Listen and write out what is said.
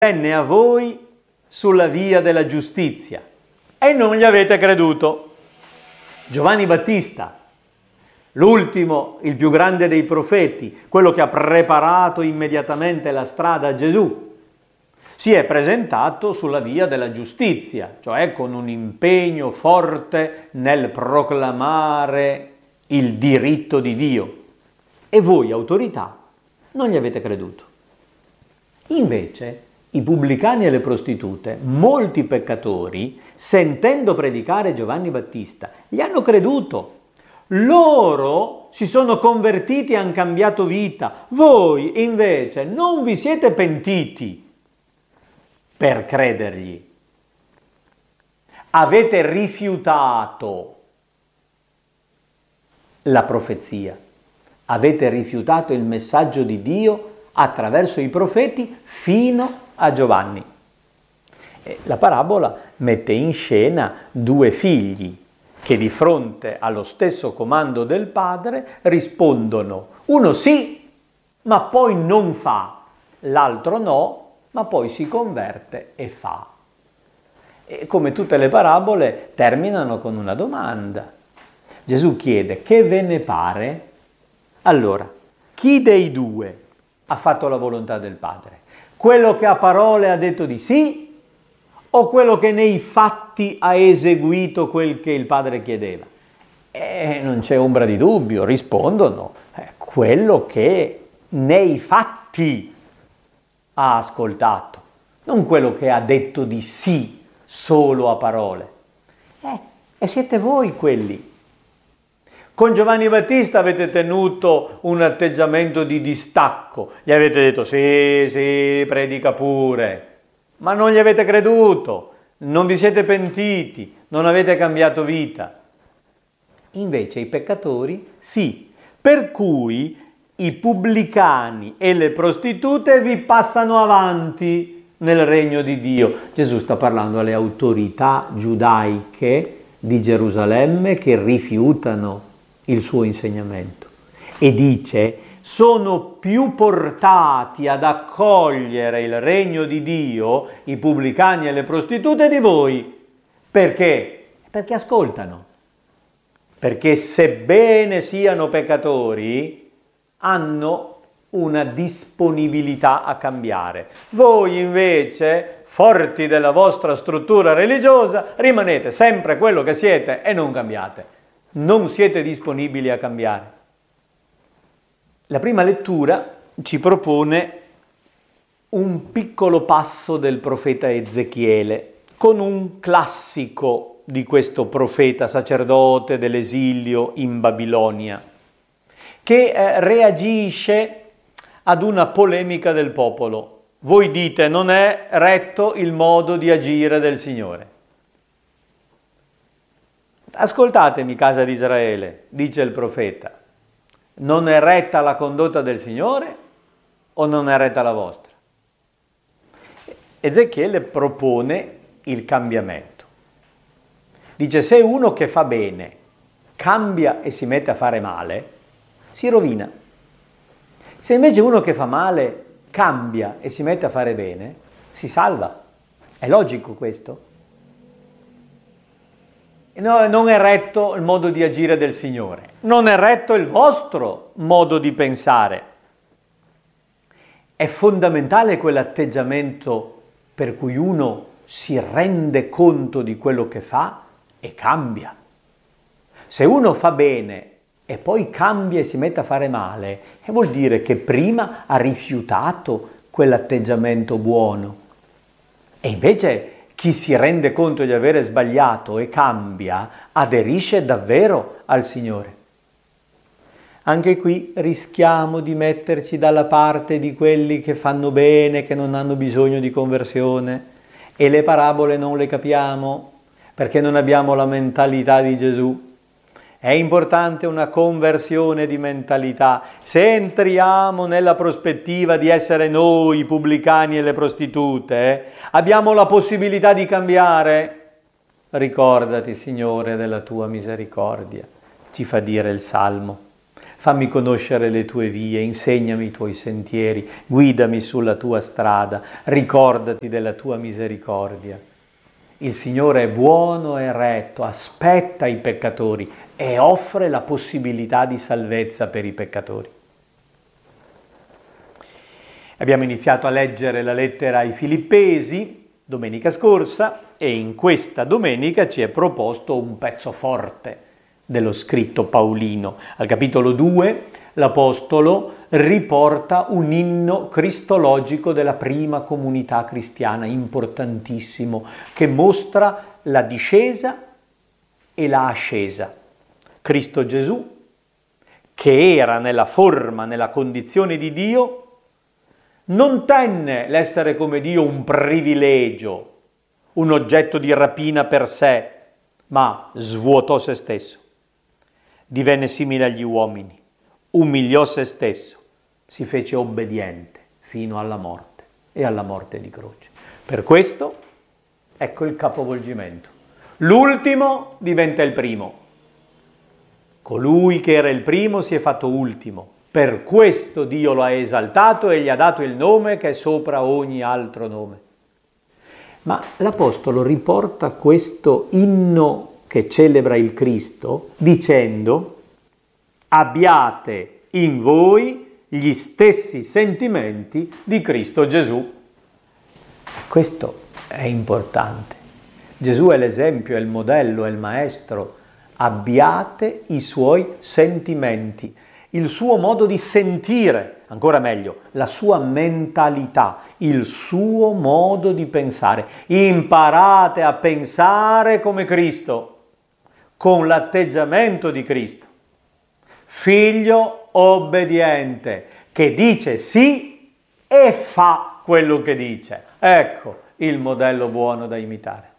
venne a voi sulla via della giustizia e non gli avete creduto. Giovanni Battista, l'ultimo, il più grande dei profeti, quello che ha preparato immediatamente la strada a Gesù, si è presentato sulla via della giustizia, cioè con un impegno forte nel proclamare il diritto di Dio. E voi, autorità, non gli avete creduto. Invece, i pubblicani e le prostitute, molti peccatori, sentendo predicare Giovanni Battista, gli hanno creduto. Loro si sono convertiti e hanno cambiato vita. Voi, invece, non vi siete pentiti per credergli. Avete rifiutato la profezia. Avete rifiutato il messaggio di Dio attraverso i profeti fino a Giovanni. La parabola mette in scena due figli che di fronte allo stesso comando del padre rispondono: uno sì, ma poi non fa, l'altro no, ma poi si converte e fa. E come tutte le parabole terminano con una domanda. Gesù chiede: che ve ne pare? Allora, chi dei due ha fatto la volontà del Padre? Quello che a parole ha detto di sì o quello che nei fatti ha eseguito quel che il Padre chiedeva? Non c'è ombra di dubbio, rispondono, quello che nei fatti ha ascoltato, non quello che ha detto di sì solo a parole. E siete voi quelli. Con Giovanni Battista avete tenuto un atteggiamento di distacco, gli avete detto sì, predica pure, ma non gli avete creduto, non vi siete pentiti, non avete cambiato vita. Invece i peccatori sì, per cui i pubblicani e le prostitute vi passano avanti nel regno di Dio. Gesù sta parlando alle autorità giudaiche di Gerusalemme che rifiutano il suo insegnamento e dice: sono più portati ad accogliere il regno di Dio i pubblicani e le prostitute di voi. Perché? Perché ascoltano. Perché sebbene siano peccatori, hanno una disponibilità a cambiare. Voi invece, forti della vostra struttura religiosa, rimanete sempre quello che siete e non cambiate. Non siete disponibili a cambiare. La prima lettura ci propone un piccolo passo del profeta Ezechiele con un classico di questo profeta sacerdote dell'esilio in Babilonia, che reagisce ad una polemica del popolo. Voi dite: non è retto il modo di agire del Signore. Ascoltatemi, casa di Israele, dice il profeta: non è retta la condotta del Signore o non è retta la vostra? Ezechiele propone il cambiamento. Dice: se uno che fa bene cambia e si mette a fare male, si rovina. Se invece uno che fa male cambia e si mette a fare bene, si salva. È logico questo? No, non è retto il modo di agire del Signore, non è retto il vostro modo di pensare. È fondamentale quell'atteggiamento per cui uno si rende conto di quello che fa e cambia. Se uno fa bene e poi cambia e si mette a fare male, vuol dire che prima ha rifiutato quell'atteggiamento buono. E invece chi si rende conto di avere sbagliato e cambia, aderisce davvero al Signore. Anche qui rischiamo di metterci dalla parte di quelli che fanno bene, che non hanno bisogno di conversione, e le parabole non le capiamo perché non abbiamo la mentalità di Gesù. È importante una conversione di mentalità. Se entriamo nella prospettiva di essere noi i pubblicani e le prostitute, abbiamo la possibilità di cambiare. Ricordati, Signore, della tua misericordia, ci fa dire il Salmo. fammi conoscere le tue vie, insegnami i tuoi sentieri, guidami sulla tua strada, ricordati della tua misericordia. Il Signore è buono e retto, aspetta i peccatori e offre la possibilità di salvezza per i peccatori. Abbiamo iniziato a leggere la lettera ai Filippesi domenica scorsa e in questa domenica ci è proposto un pezzo forte dello scritto paolino. Al capitolo 2 l'Apostolo riporta un inno cristologico della prima comunità cristiana, importantissimo, che mostra la discesa e la ascesa. Cristo Gesù, che era nella forma, nella condizione di Dio, non tenne l'essere come Dio un privilegio, un oggetto di rapina per sé, ma svuotò se stesso. Divenne simile agli uomini, umiliò se stesso, si fece obbediente fino alla morte e alla morte di croce. Per questo, ecco il capovolgimento. L'ultimo diventa il primo. Colui che era il primo si è fatto ultimo. Per questo Dio lo ha esaltato e gli ha dato il nome che è sopra ogni altro nome. Ma l'Apostolo riporta questo inno che celebra il Cristo dicendo: abbiate in voi gli stessi sentimenti di Cristo Gesù. Questo è importante. Gesù è l'esempio, è il modello, è il maestro. Abbiate i suoi sentimenti, il suo modo di sentire, ancora meglio, la sua mentalità, il suo modo di pensare. Imparate a pensare come Cristo, con l'atteggiamento di Cristo. Figlio obbediente, che dice sì e fa quello che dice. Ecco il modello buono da imitare.